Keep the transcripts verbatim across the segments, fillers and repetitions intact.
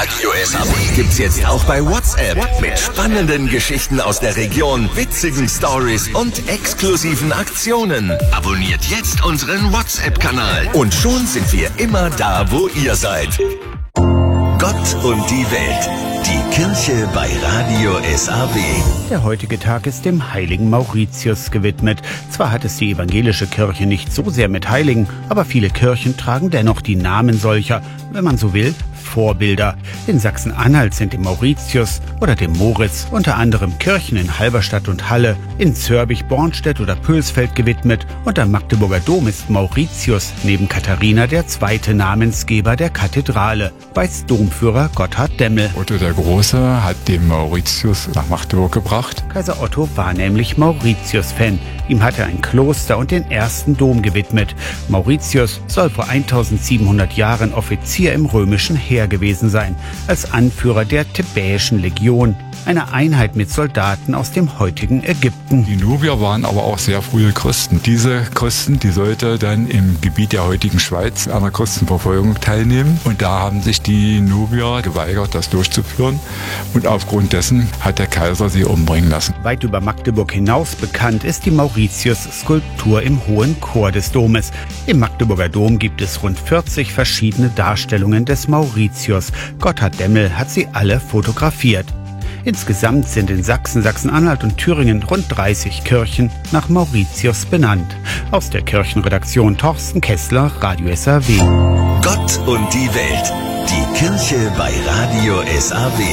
Radio S A B gibt's jetzt auch bei WhatsApp. Mit spannenden Geschichten aus der Region, witzigen Stories und exklusiven Aktionen. Abonniert jetzt unseren WhatsApp-Kanal. Und schon sind wir immer da, wo ihr seid. Gott und die Welt. Die Kirche bei Radio S A B. Der heutige Tag ist dem heiligen Mauritius gewidmet. Zwar hat es die evangelische Kirche nicht so sehr mit Heiligen, aber viele Kirchen tragen dennoch die Namen solcher, wenn man so will, Vorbilder. In Sachsen-Anhalt sind dem Mauritius oder dem Moritz unter anderem Kirchen in Halberstadt und Halle, in Zörbich, Bornstedt oder Pölsfeld gewidmet und am Magdeburger Dom ist Mauritius neben Katharina der zweite Namensgeber der Kathedrale, weiß Domführer Gotthard Demmel. Otto der Große hat den Mauritius nach Magdeburg gebracht. Kaiser Otto war nämlich Mauritius-Fan. Ihm hat er ein Kloster und den ersten Dom gewidmet. Mauritius soll vor eintausendsiebenhundert Jahren Offizier im römischen Heer gewesen sein, als Anführer der Thebäischen Legion, einer Einheit mit Soldaten aus dem heutigen Ägypten. Die Nubier waren aber auch sehr frühe Christen. Diese Christen, die sollte dann im Gebiet der heutigen Schweiz an der Christenverfolgung teilnehmen. Und da haben sich die Nubier geweigert, das durchzuführen. Und aufgrund dessen hat der Kaiser sie umbringen lassen. Weit über Magdeburg hinaus bekannt ist die Mauritius-Skulptur im hohen Chor des Domes. Im Magdeburger Dom gibt es rund vierzig verschiedene Darstellungen des Mauritius. Gotthard Demmel hat sie alle fotografiert. Insgesamt sind in Sachsen, Sachsen-Anhalt und Thüringen rund dreißig Kirchen nach Mauritius benannt. Aus der Kirchenredaktion Thorsten Kessler, Radio S A W. Gott und die Welt. Die Kirche bei Radio S A W.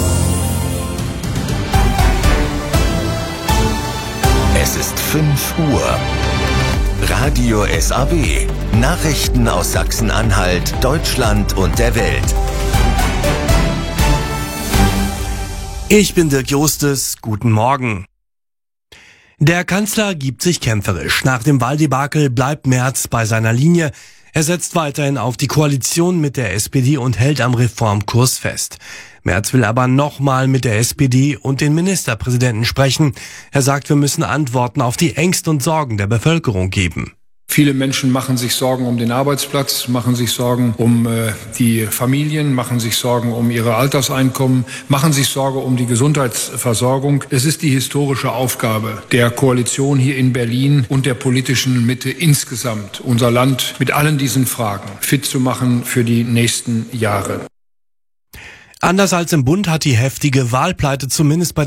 Es ist fünf Uhr. Radio S A W. Nachrichten aus Sachsen-Anhalt, Deutschland und der Welt. Ich bin Dirk Jostes, guten Morgen. Der Kanzler gibt sich kämpferisch. Nach dem Wahldebakel bleibt Merz bei seiner Linie. Er setzt weiterhin auf die Koalition mit der S P D und hält am Reformkurs fest. Merz will aber nochmal mit der S P D und den Ministerpräsidenten sprechen. Er sagt, wir müssen Antworten auf die Ängste und Sorgen der Bevölkerung geben. Viele Menschen machen sich Sorgen um den Arbeitsplatz, machen sich Sorgen um äh, die Familien, machen sich Sorgen um ihre Alterseinkommen, machen sich Sorge um die Gesundheitsversorgung. Es ist die historische Aufgabe der Koalition hier in Berlin und der politischen Mitte insgesamt, unser Land mit allen diesen Fragen fit zu machen für die nächsten Jahre. Anders als im Bund hat die heftige Wahlpleite zumindest bei